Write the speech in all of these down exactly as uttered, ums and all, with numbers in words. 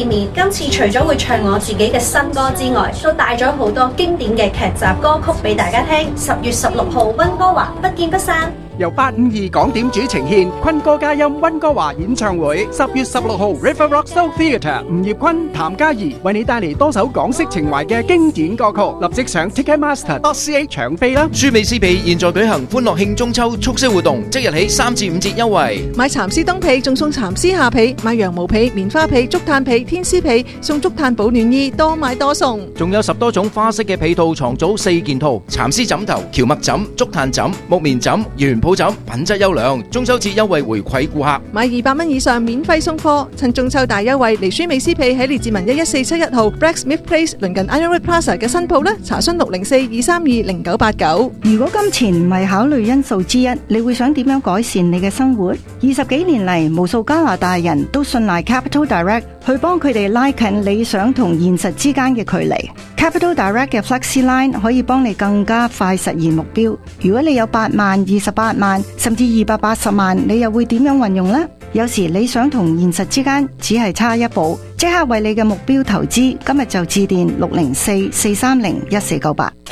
年今次除咗會唱我自己嘅新歌之外，都帶咗好多經典嘅劇集歌曲俾大家聽。十月十六號溫哥華不見不散。 由八五二港點主呈獻坤哥嘉音溫哥華演唱會，十月十六號 River Rock Soul Theatre， 吳業坤、譚嘉儀為你帶嚟多首港式情懷嘅經典歌曲，立即上 Ticketmaster dot C A 搶飛啦！ 舒美斯被現在舉行歡樂慶中秋促銷活動，即日起三至五折優惠。 買蠶絲冬被仲送蠶絲下被，買羊毛被、棉花被、竹炭被、天絲被送竹炭保暖衣，多買多送。 仲有十多種花式嘅被套床組四件套，蠶絲枕頭、蕎麥枕、竹炭枕、木棉枕、原抱枕，品質優良。中秋節優惠回饋顧客， 買二百蚊以上免費送貨。趁中秋大優惠，嚟舒美斯被喺列治文一一四七一號 Blacksmith Place 鄰近 Ironwood Plaza 嘅新鋪呢，查詢六零四二三二零九八九。 如果金錢唔係考慮因素之一，你會想點樣改善你嘅生活？二十幾年嚟，無數加拿大人都信賴 Capital Direct 去幫佢哋拉近理想同現實之間嘅距離。Capital Direct 嘅 Flexi Line 可以幫你更加快實現目標。如果你有八萬、二十八萬，甚至二百八十萬，你又會點樣運用呢？有時理想同現實之間只係差一步，即刻為你嘅目標投資。今日就致電六零四四三零一四九八。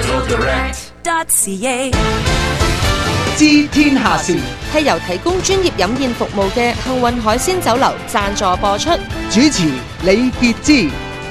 知天下事係由提供專業飲宴服務嘅幸運海鮮酒樓贊助播出。 主持李潔芝。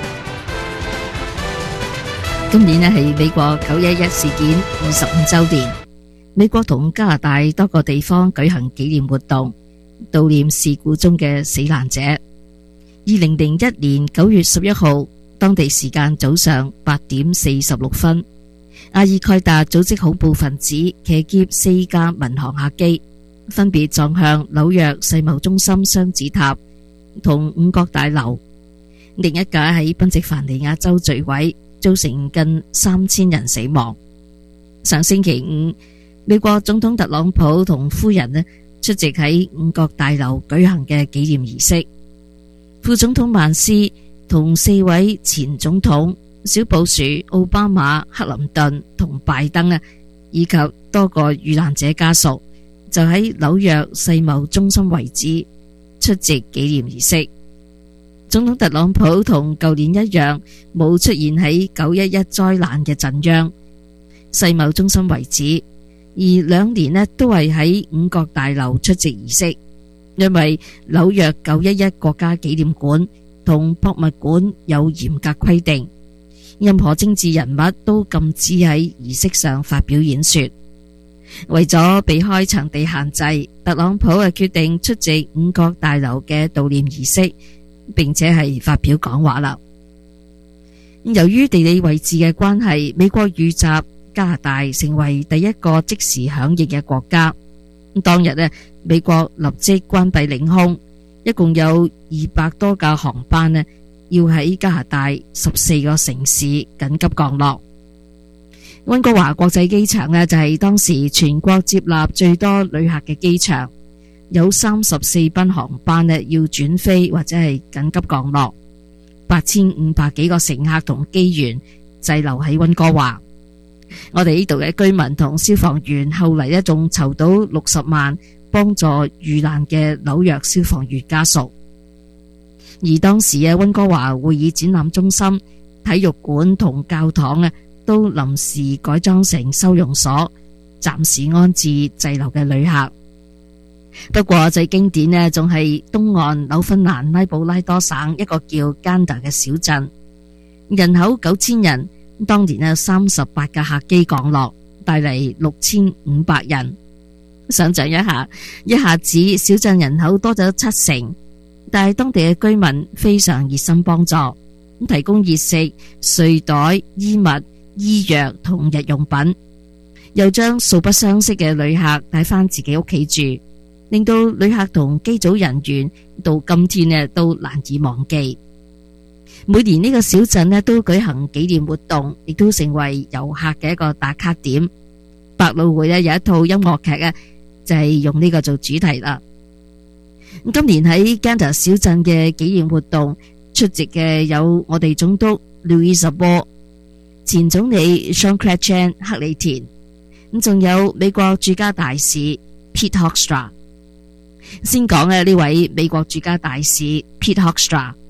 今年咧係美國九一一事件二十五周年，美國同加拿大多個地方舉行紀念活動，悼念事故中嘅死難者。二零零一年九月十一號，當地時間早上八點四十六分，阿爾蓋達組織恐怖分子騎劫四架民航客機，分別撞向紐約世貿中心雙子塔同五角大樓，另一架喺賓夕凡尼亞州墜毀，造成近三千人死亡。上星期五，美國總統特朗普同夫人呢出席喺五角大樓舉行嘅紀念儀式。副總統曼斯同四位前總統小布殊、奧巴馬、克林頓同拜登啊，以及多個遇難者家屬，就喺紐約世貿中心遺址出席紀念儀式。總統特朗普同舊年一樣，冇出現喺九一一災難嘅震央世貿中心遺址，而兩年呢都係喺五角大樓出席儀式，因為紐約九一一國家紀念館同博物館有嚴格規定，任何政治人物都禁止喺儀式上發表演說。為咗避開場地限制，特朗普啊決定出席五角大樓嘅悼念儀式，並且係發表講話啦。由於地理位置嘅關係，美國遇襲，加拿大成為第一個即時響應嘅國家。當日呢，美國立即關閉領空，一共有二百多架航班呢要喺加拿大十四個城市緊急降落。溫哥華國際機場呢就係當時全國接納最多旅客嘅機場，有三十四班航班呢要轉飛或者係緊急降落，八千五百幾個乘客同機員滯留喺溫哥華。我哋呢度嘅居民同消防員後嚟呢仲籌到六十萬幫助遇難嘅紐約消防員家屬。而當時嘅溫哥華會議展覽中心、體育館同教堂啊都臨時改裝成收容所，暫時安置滯留嘅旅客。不過最經典呢仲係東岸紐芬蘭拉布拉多省一個叫甘達嘅小鎮，人口九千人。當年呢三十八架客機降落，帶嚟六千五百人。想象一下，一下子小鎮人口多咗七成，但係當地嘅居民非常熱心幫助，提供熱食、睡袋、衣物、醫藥同日用品，又將素不相識嘅旅客帶返自己屋企住，令到旅客同機組人員到今天呢都難以忘記。每年呢個小鎮呢都舉行紀念活動，亦都成為遊客嘅一個打卡點。百老匯呢有一套音樂劇呢就係用呢個做主題啦。今年喺甘達小鎮嘅紀念活動出席嘅有我哋總督 Louis Arbour、前總理 Jean Chrétien 克里田，咁仲有美國駐加大使 Pete Hoekstra。先講嘅呢位美國駐加大使 Pete Hoekstra。